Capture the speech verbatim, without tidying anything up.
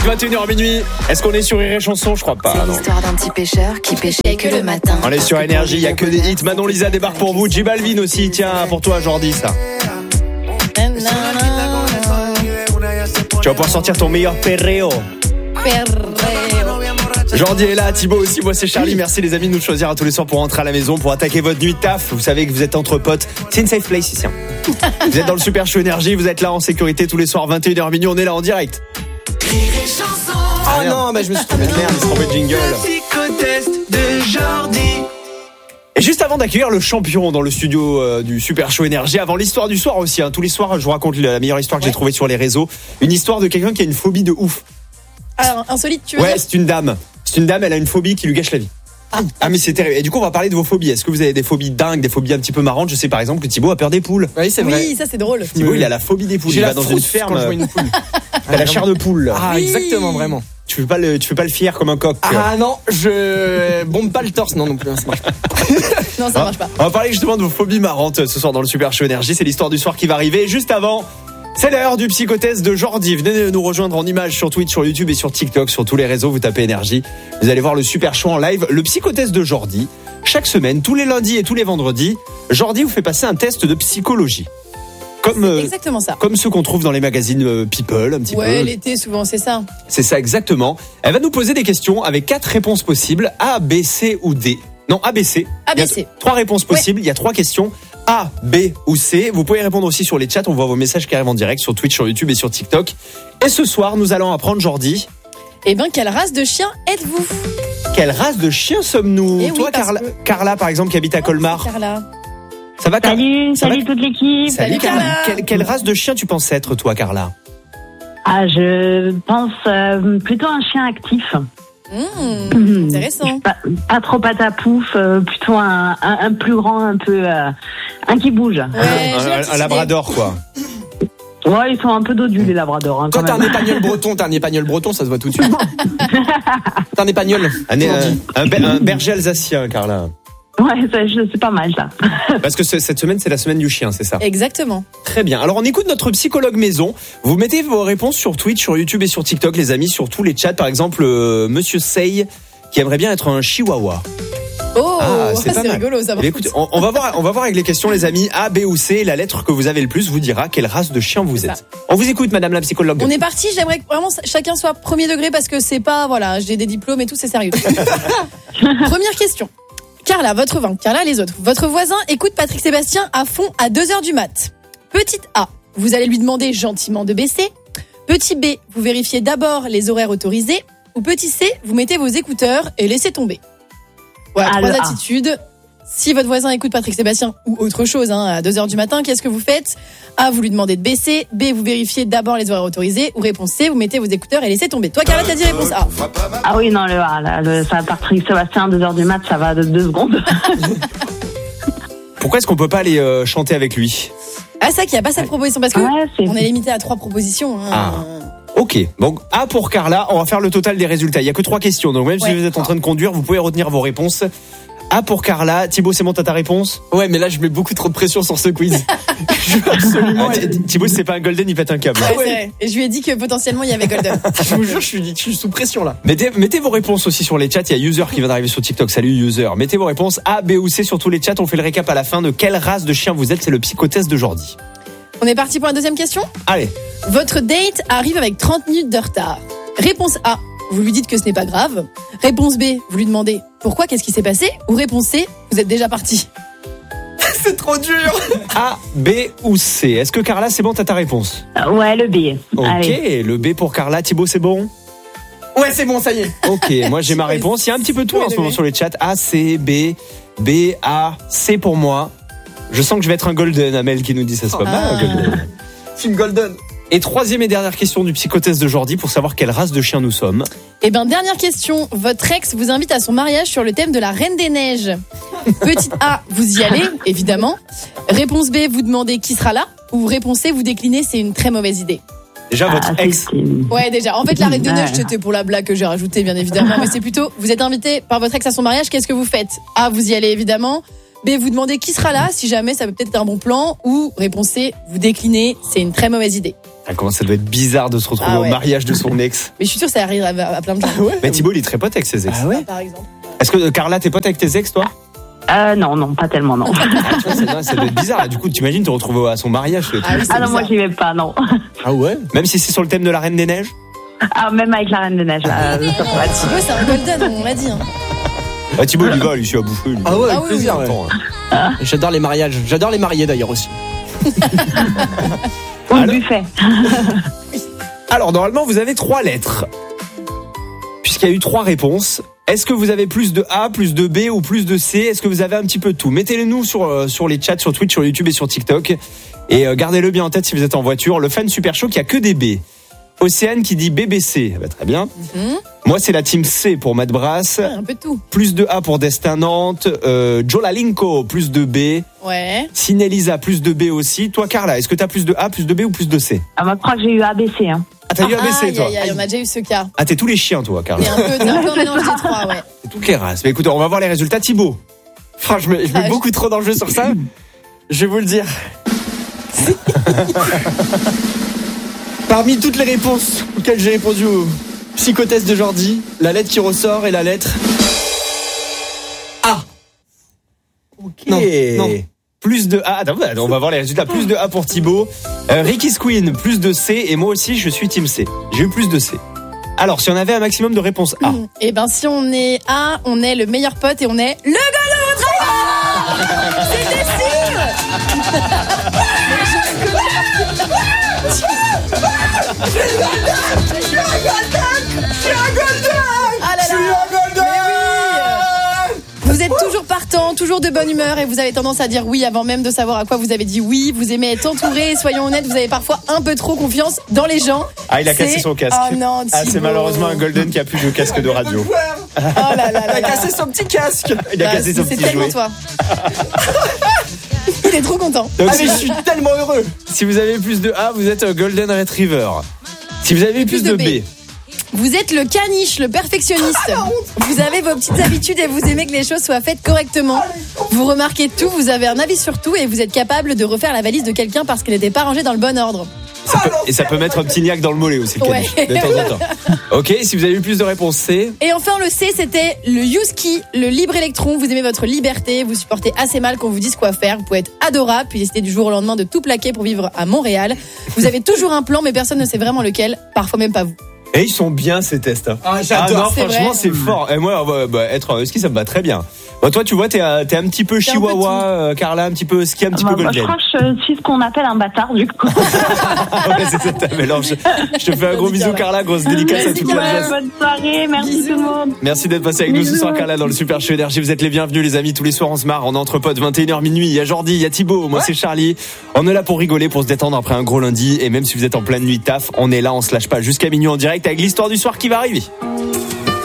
vingt et une heures minuit, est-ce qu'on est sur Rire et Chanson? Je crois pas. C'est non. l'histoire d'un petit pêcheur qui pêchait que le matin. On est sur Énergie, il y a que des hits. Manon Lisa débarque pour vous. J Balvin aussi, tiens, pour toi Jordi ça. Tu vas pouvoir sortir ton meilleur perreo. Jordi est là, Thibaut aussi, moi c'est Charlie. Merci les amis de nous choisir à tous les soirs pour rentrer à la maison, pour attaquer votre nuit de taf. Vous savez que vous êtes entre potes. C'est une safe place ici. Hein. Vous êtes dans le Super Show Énergie, vous êtes là en sécurité tous les soirs, vingt et une heures minuit, on est là en direct. Ah non, bah je me suis trompé. Merde, il se trompait de jingle. Et juste avant d'accueillir le champion dans le studio euh, du Super Show Énergie, avant l'histoire du soir aussi, hein, tous les soirs je vous raconte la meilleure histoire que ouais. j'ai trouvée sur les réseaux. Une histoire de quelqu'un qui a une phobie de ouf. Alors, insolite, tu veux Ouais, dire c'est une dame. C'est une dame, elle a une phobie qui lui gâche la vie. Ah. ah mais c'est terrible. Et du coup on va parler de vos phobies. Est-ce que vous avez des phobies dingues, des phobies un petit peu marrantes? Je sais par exemple que Thibaut a peur des poules. Oui c'est vrai. Oui ça c'est drôle. Thibaut il a la phobie des poules. J'ai il la va dans une ferme. Quand je vois une poule. T'as la chair de poule. Là. Ah oui. exactement vraiment. Tu fais pas le, tu fais pas le fier comme un coq. Ah non, je bombe pas le torse, non non plus, ça marche pas. Non ça marche pas. On va parler justement de vos phobies marrantes ce soir dans le Super Show Énergie. C'est l'histoire du soir qui va arriver. Juste avant, c'est l'heure du psychotest de Jordi. Venez nous rejoindre en images sur Twitch, sur YouTube et sur TikTok, sur tous les réseaux. Vous tapez Énergie. Vous allez voir le Super Show en live. Le psychotest de Jordi. Chaque semaine, tous les lundis et tous les vendredis, Jordi vous fait passer un test de psychologie. Comme, c'est exactement ça. Comme ceux qu'on trouve dans les magazines euh, People, un petit ouais, peu. Ouais, l'été, souvent, c'est ça. C'est ça, exactement. Elle va nous poser des questions avec quatre réponses possibles. A, B, C ou D. Non, A, B, C. A, B, C. Trois réponses possibles. Ouais. Il y a trois questions. A, B ou C. Vous pouvez répondre aussi sur les chats. On voit vos messages qui arrivent en direct sur Twitch, sur YouTube et sur TikTok. Et ce soir, nous allons apprendre, Jordi. Eh ben, quelle race de chien êtes-vous? Quelle race de chien sommes-nous? Eh Toi, oui, Carla, que... Carla, par exemple, qui habite à Colmar. Carla. Ça va, Carla? Salut, ça salut va... toute l'équipe. Salut, salut Carla. Carla. Quelle, quelle race de chien tu penses être, toi, Carla? Ah, je pense euh, plutôt un chien actif. Mmh, mmh. Intéressant. Pas, pas trop patapouf, euh, plutôt un, un, un plus grand, un peu, euh, un qui bouge. Ouais, un, un, un labrador, quoi. Ouais, ils sont un peu dodus, les labradors. Hein, quand, quand t'as même. un épagnol breton, t'as un épagnol breton, ça se voit tout de suite. T'as un épagnol. Un, un, un, un berger alsacien, Carla. Ouais, c'est pas mal ça. Parce que cette semaine, c'est la semaine du chien, c'est ça? Exactement. Très bien. Alors, on écoute notre psychologue maison. Vous mettez vos réponses sur Twitch, sur YouTube et sur TikTok, les amis, sur tous les chats. Par exemple, euh, Monsieur Sey, qui aimerait bien être un chihuahua. Oh, ah, c'est, c'est rigolo ça. Eh écoute, on, on va voir, on va voir avec les questions, les amis. A, B ou C, la lettre que vous avez le plus vous dira quelle race de chien vous êtes. On vous écoute, Madame la psychologue. On est parti. J'aimerais que vraiment chacun soit premier degré parce que c'est pas, voilà, j'ai des diplômes et tout, c'est sérieux. Première question. Carla, votre vin. Carla, les autres. Votre voisin écoute Patrick Sébastien à fond à deux heures du mat. Petite A, vous allez lui demander gentiment de baisser. Petit B, vous vérifiez d'abord les horaires autorisés. Ou petit C, vous mettez vos écouteurs et laissez tomber. Voilà, ah, trois le attitudes. Si votre voisin écoute Patrick Sébastien ou autre chose hein, à deux heures du matin, qu'est-ce que vous faites? A, vous lui demandez de baisser. B, vous vérifiez d'abord les horaires autorisés. Ou réponse C, vous mettez vos écouteurs et laissez tomber. Toi, Carla, t'as dit réponse A. Ah oui, non, le A, là, le, ça, Patrick Sébastien, deux heures du mat, ça va de deux secondes. Pourquoi est-ce qu'on peut pas aller euh, chanter avec lui? Ah, c'est ça qu'il n'y a pas cette proposition parce que ouais, c'est... on est limité à trois propositions. Hein. Ah. Ok, donc A pour Carla, on va faire le total des résultats. Il n'y a que trois questions, donc même ouais. si vous êtes en train de conduire, vous pouvez retenir vos réponses. A pour Carla. Thibaut, c'est bon, t'as ta réponse? Ouais, mais là, je mets beaucoup trop de pression sur ce quiz. Je veux absolument. Ah, Thibaut, c'est pas un golden, il pète un câble. Ouais, ouais. Et je lui ai dit que potentiellement il y avait golden. Je vous jure, je suis, je suis sous pression là. Mettez, mettez vos réponses aussi sur les chats. Il y a User qui vient d'arriver sur TikTok. Salut User. Mettez vos réponses A, B ou C sur tous les chats. On fait le récap à la fin de quelle race de chien vous êtes. C'est le psychotest de Jordi. On est parti pour la deuxième question? Allez. Votre date arrive avec trente minutes de retard. Réponse A, vous lui dites que ce n'est pas grave. Réponse B, vous lui demandez pourquoi, qu'est-ce qui s'est passé? Ou réponse C, vous êtes déjà parti. C'est trop dur. A, B ou C. Est-ce que Carla, c'est bon, t'as ta réponse? Ouais, le B. Ok, allez. Le B pour Carla. Thibaut, c'est bon? Ouais, c'est bon, ça y est. Ok, moi j'ai ma réponse. Il y a un petit peu de tout en ce moment sur les chats. A, C, B, B, A, C pour moi. Je sens que je vais être un golden, Amel qui nous dit ça, c'est pas ah. mal un golden. C'est une golden. Et troisième et dernière question du psychotest de Jordi pour savoir quelle race de chien nous sommes. Eh ben dernière question, votre ex vous invite à son mariage sur le thème de la Reine des Neiges. Petite A, vous y allez, évidemment. Réponse B, vous demandez qui sera là. Ou réponse C, vous déclinez, c'est une très mauvaise idée. Déjà votre ah, ex. Ouais, déjà. En fait, la Reine des Neiges, c'était pour la blague que j'ai rajoutée, bien évidemment. Mais c'est plutôt, vous êtes invité par votre ex à son mariage, qu'est-ce que vous faites? A, vous y allez, évidemment. B, vous demandez qui sera là, si jamais ça peut peut-être être un bon plan. Ou réponse C, vous déclinez, c'est une très mauvaise idée. Ah, comment ça doit être bizarre de se retrouver Ah au ouais. mariage de son ex. Mais je suis sûre que ça arrive à, à plein de gens. Mais Thibaut, il est très pote avec ses ex. Ah ouais. Par exemple. Est-ce que euh, Carla, t'es pote avec tes ex, toi? Euh, non, non, pas tellement, non. Ah, tu vois, ça, ça doit être bizarre. Là. Du coup, t'imagines te retrouver à son mariage. le truc. Ah oui, c'est Ah non, moi, bizarre. j'y vais pas, non. Ah ouais. Même si c'est sur le thème de la Reine des Neiges. Ah, même avec la Reine des Neiges, là. euh, ça va être- Thibaut, c'est un golden, on l'a dit. Hein. Ah, Thibaut, il y va, lui, je suis à bouffer. lui. Ah ouais, avec Ah oui, plaisir. oui. ouais. Attends, hein. J'adore les mariages. J'adore les mariés d'ailleurs aussi. Au Alors- buffet. Alors, normalement, vous avez trois lettres. Puisqu'il y a eu trois réponses. Est-ce que vous avez plus de A, plus de B ou plus de C? Est-ce que vous avez un petit peu de tout? Mettez-le nous sur, euh, sur les chats, sur Twitch, sur YouTube et sur TikTok. Et euh, gardez-le bien en tête si vous êtes en voiture. Le fan super chaud qui a que des B. Océane qui dit B B C. Bah, très bien. Mhm. Moi, c'est la team C pour Matt Brass. Ouais, un peu de tout. Plus de A pour Destin Nantes. Euh, Jolalinko, plus de B. Ouais. Sinelisa, plus de B aussi. Toi, Carla, est-ce que t'as plus de A, plus de B ou plus de C? Ah, moi, je crois que j'ai eu A B C, hein. Ah, t'as eu A B C, Aïe, toi? aïe, aïe, on a déjà eu ce cas. Ah, t'es tous les chiens, toi, Carla. T'es un peu, t'es un peu un mélange des trois, ouais. T'es toutes les races. Mais écoutez, on va voir les résultats. Thibaut. Enfin, je mets, je mets Ah, beaucoup trop d'enjeux sur ça. Je vais vous le dire. Parmi toutes les réponses auxquelles j'ai répondu au psychotest de Jordi, la lettre qui ressort est la lettre A. Ok. Non, non. Plus de A. Attends, on va voir les résultats. Plus de A pour Thibaut. Euh, Ricky's Queen, plus de C. Et moi aussi, je suis team C. J'ai eu plus de C. Alors, si on avait un maximum de réponses A. Et ben, si on est A, on est le meilleur pote et on est le golden retriever. C'était sûr. Ah là là. Mais oui. Vous êtes toujours partant, toujours de bonne humeur et vous avez tendance à dire oui avant même de savoir à quoi vous avez dit oui. Vous aimez être entouré et soyons honnêtes, vous avez parfois un peu trop confiance dans les gens. Ah, il a cassé C'est- son casque. Oh non, Ah, c'est Thibaut. malheureusement un Golden qui a plus de casque de radio. Oh là là là Il a là. cassé son petit casque. Il a Bah, cassé son c'est petit tellement jouet. toi. Il est trop content. Donc, Ah si, mais je suis tellement heureux. si vous avez plus de A, vous êtes un Golden Retriever. Si vous avez plus, Plus de de B. B. Vous êtes le caniche, le perfectionniste. Vous avez vos petites habitudes et vous aimez que les choses soient faites correctement. Vous remarquez tout, vous avez un avis sur tout et vous êtes capable de refaire la valise de quelqu'un parce qu'elle n'était pas rangée dans le bon ordre. Ça peut- et ça peut mettre un petit niaque dans le mollet aussi, le Ouais. caniche, de temps en temps. Ok, si vous avez eu plus de réponses C. Et enfin, le C, c'était le Yuski, le libre électron. Vous aimez votre liberté, vous supportez assez mal qu'on vous dise quoi faire. Vous pouvez être adorable, puis décider du jour au lendemain de tout plaquer pour vivre à Montréal. Vous avez toujours un plan, mais personne ne sait vraiment lequel, parfois même pas vous. Et ils sont bien ces tests. Hein. Ah, Ah j'adore. non, C'est franchement, vrai. c'est fort. Et moi, bah, bah, être un husky, ça me va très bien. Bah, toi, tu vois, t'es, euh, t'es un petit peu T'es un peu chihuahua, euh, Carla, un petit peu husky, un petit Bah, peu moi, je golden. crois que je suis ce qu'on appelle un bâtard, du coup. Ouais, c'est ça, ta mélange. Je te fais un gros Merci, bisou, Carla. Carla, grosse dédicace à Merci, toute la Carla. classe. Bonne soirée, merci Bisous. tout le monde. Merci d'être passé avec nous ce Bisous. soir, Carla, dans le Super Show Énergie. Vous êtes les bienvenus, les amis. Tous les soirs, on se marre. On est entre potes, vingt et une heures minuit. Il y a Jordi, il y a Thibaut. Moi, c'est Charlie. On est là pour rigoler, pour se détendre après un gros lundi. Et même si vous êtes en pleine nuit taf, on est là, on se lâche pas jusqu'à minuit en direct avec l'histoire du soir qui va arriver.